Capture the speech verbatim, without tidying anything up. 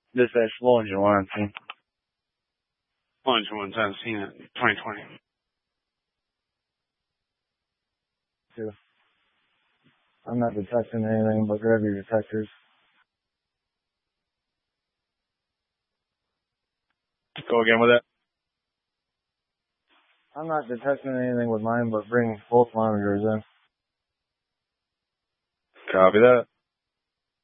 Dispatch Law engine one team. Law engine one's on scene at twenty twenty. Two. I'm not detecting anything but grab your detectors. Go again with it. I'm not detecting anything with mine, but bring both monitors in. Copy that.